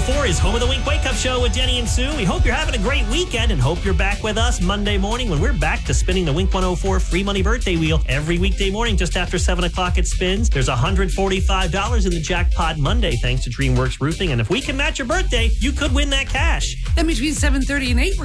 104 is home of the Wink Wake Up Show with Jenny and Sue. We hope you're having a great weekend and hope you're back with us Monday morning when we're back to spinning the Wink 104 free money birthday wheel. Every weekday morning just after 7 o'clock it spins. There's $145 in the jackpot Monday thanks to DreamWorks Roofing. And if we can match your birthday, you could win that cash. Then between 7:30 and 8,